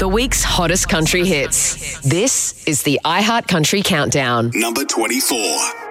the week's hottest country hits. This is the iHeart Country Countdown. Number 24.